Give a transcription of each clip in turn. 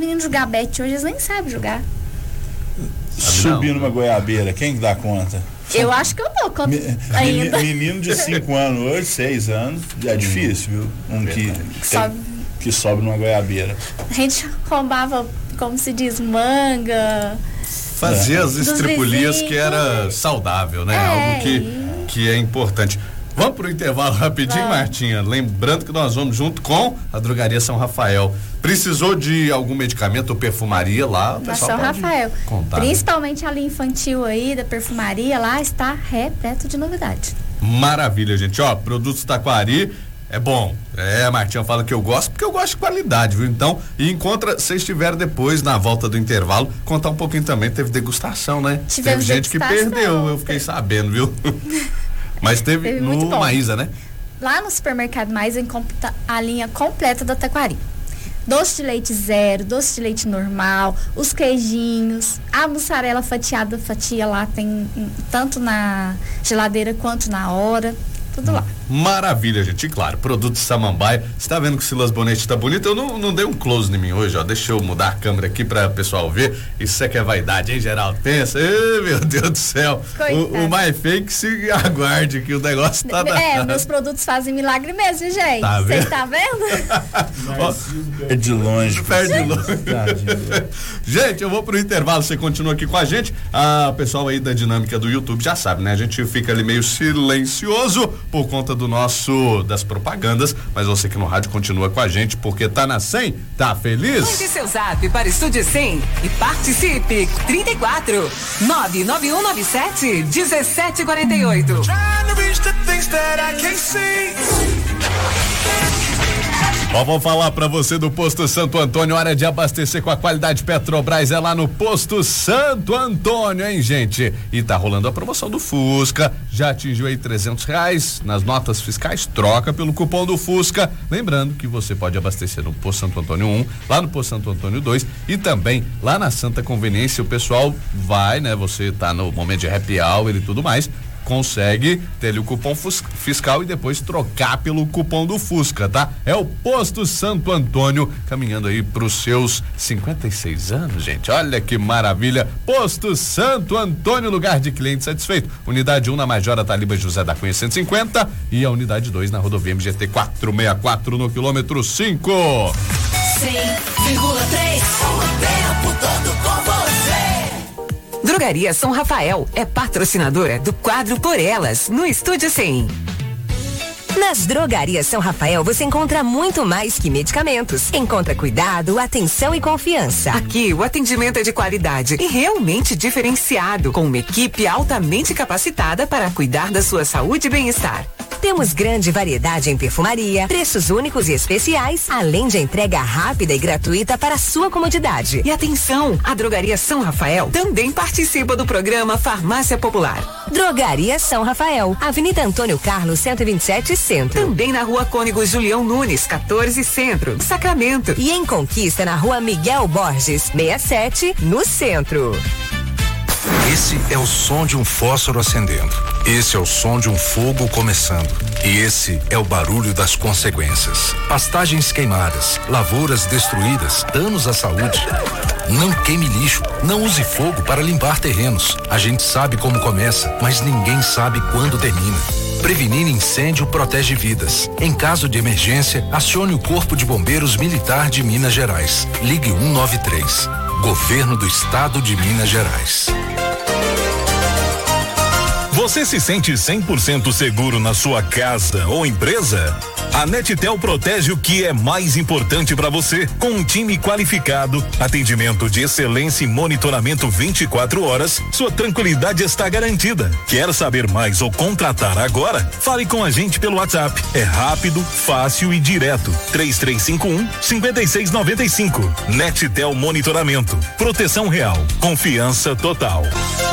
meninos jogar bete hoje, eles nem sabem jogar. Subir numa goiabeira, quem dá conta? Eu acho que eu dou conta ainda. Menino de 5 anos hoje, 6 anos, é difícil, viu? Que sobe numa goiabeira. A gente roubava, como se diz, manga. Fazia as estripulias que era saudável, né? Algo que é importante. Vamos pro intervalo rapidinho, Martinha. Lembrando que nós vamos junto com a Drogaria São Rafael. Precisou de algum medicamento ou perfumaria lá? Na São Rafael. Contar, principalmente a linha infantil aí, da perfumaria, lá está repleto de novidade. Maravilha, gente. Ó, produtos Taquari. É bom. A Martinha fala que eu gosto, porque eu gosto de qualidade, viu? Então, se estiver depois, na volta do intervalo, contar um pouquinho também. Teve degustação, né? Teve gente que perdeu, eu fiquei sabendo, viu? Mas teve no Maísa, né? Lá no supermercado Maísa encontra a linha completa da Taquari. Doce de leite zero, doce de leite normal, os queijinhos, a mussarela fatiada, fatia lá tem tanto na geladeira quanto na hora. Tudo lá. Maravilha, gente. E claro, produto Samambaia. Você tá vendo que o Silas Bonetti tá bonito? Eu não dei um close em mim hoje, ó. Deixa eu mudar a câmera aqui pra pessoal ver. Isso é que é vaidade, hein, Geraldo? Pensa. Meu Deus do céu. O mais fake se aguarde que o negócio tá meus produtos fazem milagre mesmo, gente. Tá vendo? Você tá vendo? É de longe. Perde de longe. Gente, eu vou pro intervalo, você continua aqui com a gente. A pessoal aí da dinâmica do YouTube já sabe, né? A gente fica ali meio silencioso por conta das propagandas, mas você que no rádio continua com a gente, porque tá na 100, tá feliz? Mande seu zap para Estúdio 100 e participe. 34 99197 1748. Ó, vou falar pra você do Posto Santo Antônio, hora de abastecer com a qualidade Petrobras, é lá no Posto Santo Antônio, hein, gente? E tá rolando a promoção do Fusca, já atingiu aí R$300 nas notas fiscais, troca pelo cupom do Fusca. Lembrando que você pode abastecer no Posto Santo Antônio 1, lá no Posto Santo Antônio 2 e também lá na Santa Conveniência. O pessoal vai, né? Você tá no momento de happy hour e tudo mais, consegue ter ali o cupom fiscal e depois trocar pelo cupom do Fusca, tá? É o Posto Santo Antônio, caminhando aí pros seus 56 anos, gente. Olha que maravilha. Posto Santo Antônio, lugar de cliente satisfeito. Unidade 1 na Major Ataliba José da Cunha 150 e a unidade 2 na rodovia MGT 464 no quilômetro 5. 100,3, o tempo todo com você. Drogaria São Rafael é patrocinadora do quadro Por Elas, no Estúdio 100. Nas Drogarias São Rafael você encontra muito mais que medicamentos. Encontra cuidado, atenção e confiança. Aqui o atendimento é de qualidade e realmente diferenciado, com uma equipe altamente capacitada para cuidar da sua saúde e bem-estar. Temos grande variedade em perfumaria, preços únicos e especiais, além de entrega rápida e gratuita para sua comodidade. E atenção, a Drogaria São Rafael também participa do programa Farmácia Popular. Drogaria São Rafael, Avenida Antônio Carlos 127 Centro. Também na Rua Cônigo Julião Nunes 14 Centro, Sacramento. E em Conquista na Rua Miguel Borges 67 no Centro. Esse é o som de um fósforo acendendo. Esse é o som de um fogo começando. E esse é o barulho das consequências. Pastagens queimadas, lavouras destruídas, danos à saúde. Não queime lixo, não use fogo para limpar terrenos. A gente sabe como começa, mas ninguém sabe quando termina. Prevenir incêndio protege vidas. Em caso de emergência, acione o Corpo de Bombeiros Militar de Minas Gerais. Ligue 193. Governo do Estado de Minas Gerais. Você se sente 100% seguro na sua casa ou empresa? A Nextel protege o que é mais importante para você, com um time qualificado, atendimento de excelência e monitoramento 24 horas. Sua tranquilidade está garantida. Quer saber mais ou contratar agora? Fale com a gente pelo WhatsApp. É rápido, fácil e direto. 3351-5695. Nextel Monitoramento. Proteção real. Confiança total.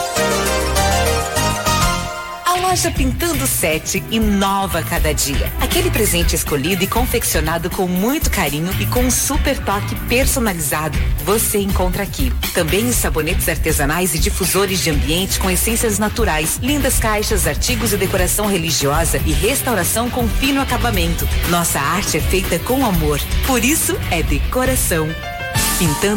Loja Pintando 7 inova cada dia. Aquele presente escolhido e confeccionado com muito carinho e com um super toque personalizado, você encontra aqui. Também os sabonetes artesanais e difusores de ambiente com essências naturais, lindas caixas, artigos e decoração religiosa e restauração com fino acabamento. Nossa arte é feita com amor, por isso é decoração. Pintando